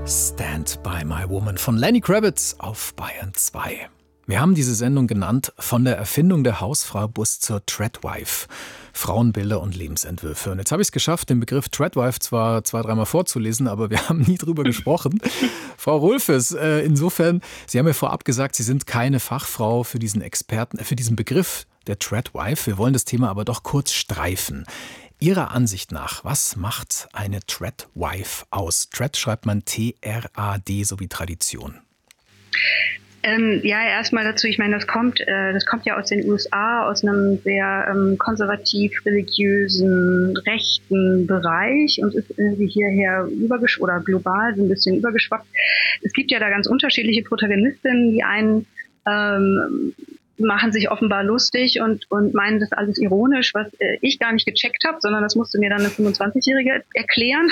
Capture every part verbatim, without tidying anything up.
Stand by My Woman von Lenny Kravitz auf Bayern zwei. Wir haben diese Sendung genannt von der Erfindung der Hausfrau bis zur Treadwife. Frauenbilder und Lebensentwürfe. Und jetzt habe ich es geschafft, den Begriff Treadwife zwar zwei, dreimal vorzulesen, aber wir haben nie drüber gesprochen. Frau Rohlfes, äh, insofern, Sie haben ja vorab gesagt, Sie sind keine Fachfrau für diesen Experten, äh, für diesen Begriff der Treadwife. Wir wollen das Thema aber doch kurz streifen. Ihrer Ansicht nach, was macht eine Treadwife aus? Tread schreibt man T R A D, so wie Tradition. Ähm, ja, erstmal dazu, ich meine, das kommt, äh, das kommt ja aus den U S A, aus einem sehr ähm, konservativ-religiösen, rechten Bereich und ist irgendwie hierher übergeschwappt oder global so ein bisschen übergeschwappt. Es gibt ja da ganz unterschiedliche Protagonistinnen, die einen ähm, machen sich offenbar lustig und und meinen das alles ironisch, was äh, ich gar nicht gecheckt habe, sondern das musste mir dann eine fünfundzwanzigjährige erklären.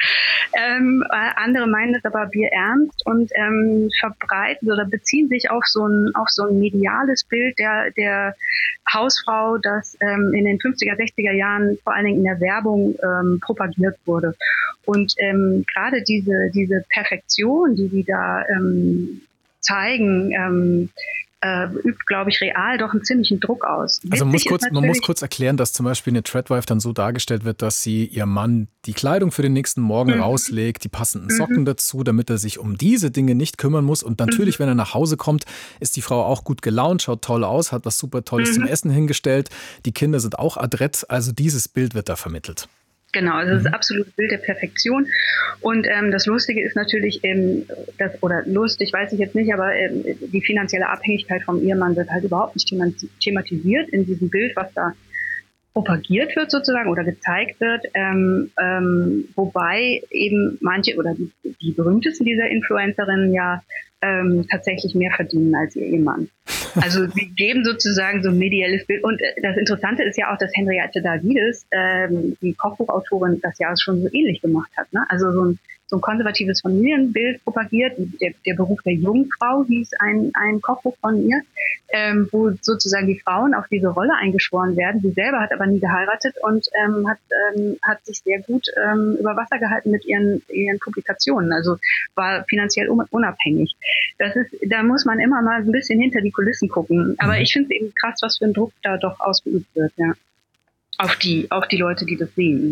ähm, andere meinen das aber bierernst und ähm, verbreiten oder beziehen sich auf so ein auf so ein mediales Bild der der Hausfrau, das ähm, in den fünfziger, sechziger Jahren vor allen Dingen in der Werbung ähm, propagiert wurde. Und ähm, gerade diese diese Perfektion, die die da ähm, zeigen, ähm, Äh, übt, glaube ich, real doch einen ziemlichen Druck aus. Also man muss, kurz, man muss kurz erklären, dass zum Beispiel eine Treadwife dann so dargestellt wird, dass sie ihrem Mann die Kleidung für den nächsten Morgen mhm. rauslegt, die passenden Socken mhm. dazu, damit er sich um diese Dinge nicht kümmern muss. Und natürlich, mhm. wenn er nach Hause kommt, ist die Frau auch gut gelaunt, schaut toll aus, hat was super Tolles mhm. zum Essen hingestellt. Die Kinder sind auch adrett, also dieses Bild wird da vermittelt. Genau, also das ist absolut Bild der Perfektion. Und ähm, das Lustige ist natürlich, ähm, das, oder lustig weiß ich jetzt nicht, aber ähm, die finanzielle Abhängigkeit vom Ehemann wird halt überhaupt nicht thematisiert in diesem Bild, was da propagiert wird sozusagen oder gezeigt wird, ähm, ähm, wobei eben manche oder die, die berühmtesten dieser Influencerinnen ja ähm, tatsächlich mehr verdienen als ihr Ehemann. Also sie geben sozusagen so ein medielles Bild. Und das Interessante ist ja auch, dass Henriette Davides, ähm, die Kochbuchautorin, das ja schon so ähnlich gemacht hat. Ne? Also so ein, so ein konservatives Familienbild propagiert. Der, der Beruf der Jungfrau hieß ein, ein Kochbuch von ihr, ähm, wo sozusagen die Frauen auf diese Rolle eingeschworen werden. Sie selber hat aber nie geheiratet und ähm, hat, ähm, hat sich sehr gut ähm, über Wasser gehalten mit ihren, ihren Publikationen. Also war finanziell unabhängig. Das ist, da muss man immer mal ein bisschen hinter die Kulissen gucken. Aber ich finde es eben krass, was für ein Druck da doch ausgeübt wird, ja. Auf die, auf die Leute, die das sehen.